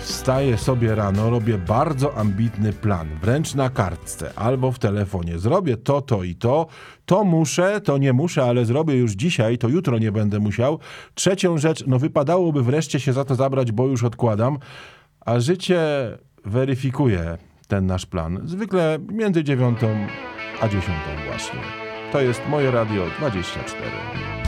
Wstaję sobie rano, robię bardzo ambitny plan, wręcz na kartce albo w telefonie. Zrobię to i to muszę, to nie muszę, ale zrobię już dzisiaj, to jutro nie będę musiał. Trzecią rzecz, wypadałoby wreszcie się za to zabrać, bo już odkładam, a życie weryfikuje ten nasz plan. Zwykle między 9 a 10 właśnie. To jest moje Radio 24.